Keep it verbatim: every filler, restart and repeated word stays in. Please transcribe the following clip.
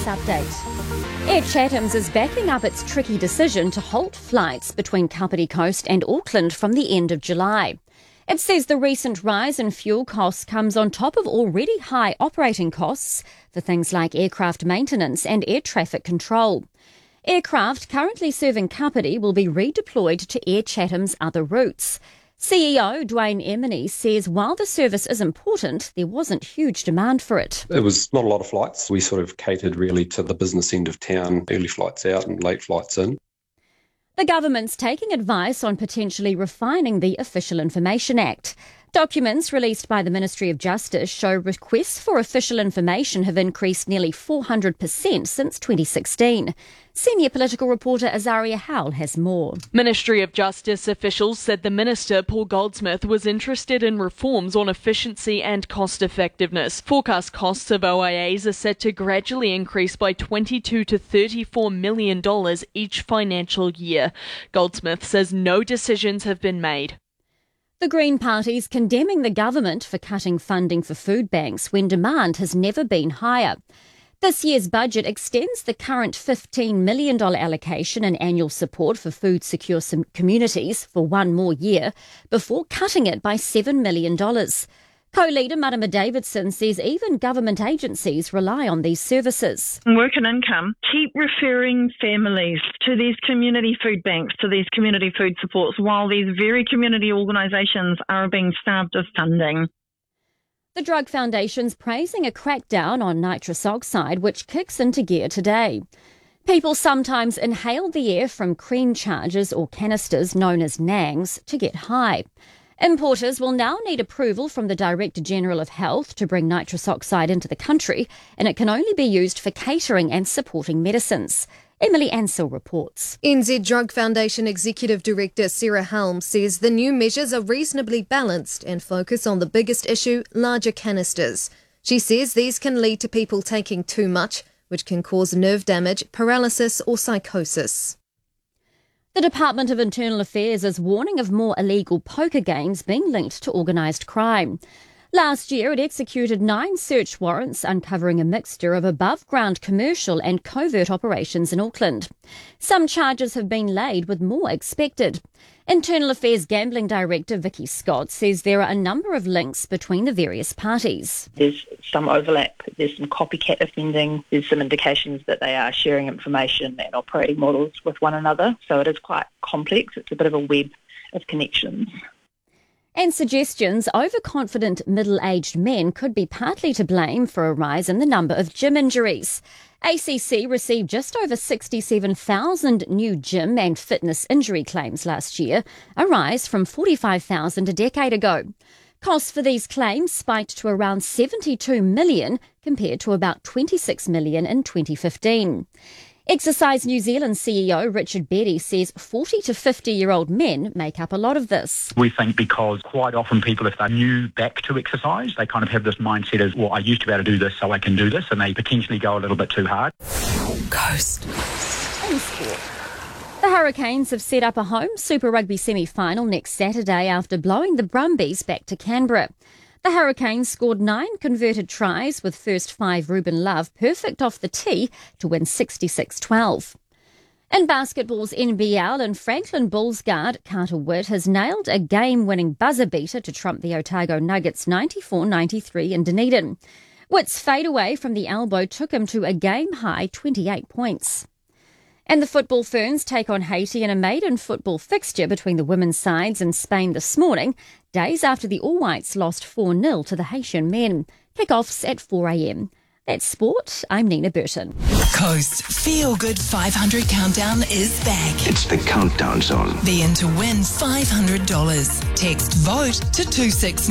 update. Air Chatham's is backing up its tricky decision to halt flights between Kapiti Coast and Auckland from the end of July. It says the recent rise in fuel costs comes on top of already high operating costs for things like aircraft maintenance and air traffic control. Aircraft currently serving Kapiti will be redeployed to Air Chatham's other routes. C E O Dwayne Emeny says while the service is important, there wasn't huge demand for it. It was not a lot of flights. We sort of catered really to the business end of town, early flights out and late flights in. The government's taking advice on potentially refining the Official Information Act. Documents released by the Ministry of Justice show requests for official information have increased nearly four hundred percent since twenty sixteen. Senior political reporter Azaria Howell has more. Ministry of Justice officials said the Minister, Paul Goldsmith, was interested in reforms on efficiency and cost effectiveness. Forecast costs of O I As are set to gradually increase by twenty-two to thirty-four million dollars each financial year. Goldsmith says no decisions have been made. The Green Party's condemning the government for cutting funding for food banks when demand has never been higher. This year's budget extends the current fifteen million dollars allocation in annual support for food secure communities for one more year before cutting it by seven million dollars. Co-leader Marama Davidson says even government agencies rely on these services. Work and income keep referring families to these community food banks, to these community food supports, while these very community organisations are being starved of funding. The Drug Foundation's praising a crackdown on nitrous oxide, which kicks into gear today. People sometimes inhale the air from cream chargers or canisters known as nangs to get high. Importers will now need approval from the Director General of Health to bring nitrous oxide into the country, and it can only be used for catering and supporting medicines. Emily Ansell reports. N Z Drug Foundation Executive Director Sarah Helm says the new measures are reasonably balanced and focus on the biggest issue, larger canisters. She says these can lead to people taking too much, which can cause nerve damage, paralysis or psychosis. The Department of Internal Affairs is warning of more illegal poker games being linked to organised crime. Last year, it executed nine search warrants uncovering a mixture of above-ground commercial and covert operations in Auckland. Some charges have been laid, with more expected. Internal Affairs Gambling Director Vicky Scott says there are a number of links between the various parties. There's some overlap, there's some copycat offending, there's some indications that they are sharing information and operating models with one another, so it is quite complex. It's a bit of a web of connections. And suggestions overconfident middle-aged men could be partly to blame for a rise in the number of gym injuries. A C C received just over sixty-seven thousand new gym and fitness injury claims last year, a rise from forty-five thousand a decade ago. Costs for these claims spiked to around seventy-two million dollars compared to about twenty-six million dollars in twenty fifteen. Exercise New Zealand C E O Richard Beddy says forty to fifty-year-old men make up a lot of this. We think because quite often people, if they're new back to exercise, they kind of have this mindset as, well, I used to be able to do this, so I can do this, and they potentially go a little bit too hard. Coast. In sport. The Hurricanes have set up a home Super Rugby semi-final next Saturday after blowing the Brumbies back to Canberra. The Hurricanes scored nine converted tries, with first five Ruben Love perfect off the tee to win sixty-six twelve. In basketball's N B L, and Franklin Bulls guard Carter Witt has nailed a game-winning buzzer-beater to trump the Otago Nuggets ninety-four ninety-three in Dunedin. Witt's fadeaway from the elbow took him to a game-high twenty-eight points. And the Football Ferns take on Haiti in a maiden football fixture between the women's sides in Spain this morning, days after the All Whites lost four nil to the Haitian men. Kick-offs at four a.m. That's sport. I'm Nina Burton. Coast Feel Good five hundred Countdown is back. It's the Countdown Zone. Be in to win five hundred dollars. Text VOTE to two six